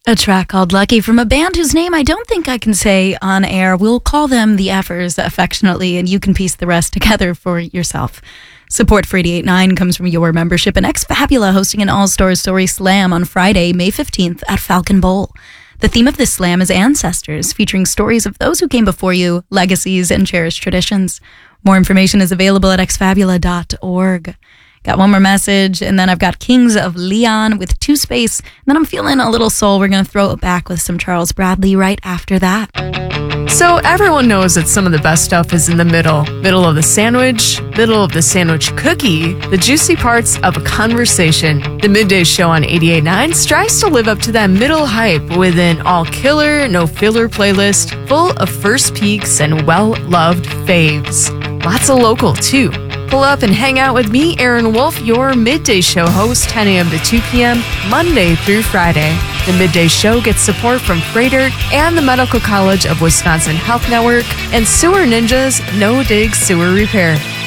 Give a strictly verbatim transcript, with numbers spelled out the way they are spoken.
A track called Lucky from a band whose name I don't think I can say on air. We'll call them the Effers affectionately, and you can piece the rest together for yourself. Support for eighty-eight point nine comes from your membership in Ex Fabula, hosting an all-star story slam on Friday, May fifteenth at Falcon Bowl. The theme of this slam is ancestors, featuring stories of those who came before you, legacies, and cherished traditions. More information is available at ex fabula dot org. Got one more message, and then I've got Kings of Leon with Two Space. And then I'm feeling a little soul. We're going to throw it back with some Charles Bradley right after that. So everyone knows that some of the best stuff is in the middle. Middle of the sandwich, middle of the sandwich cookie, the juicy parts of a conversation. The Midday Show on eighty-eight point nine strives to live up to that middle hype with an all-killer, no-filler playlist full of first peeks and well-loved faves. Lots of local, too. Pull up and hang out with me, Aaron Wolf, your Midday Show host, ten a.m. to two p.m., Monday through Friday. The Midday Show gets support from Freighter and the Medical College of Wisconsin Health Network and Sewer Ninjas No Dig Sewer Repair.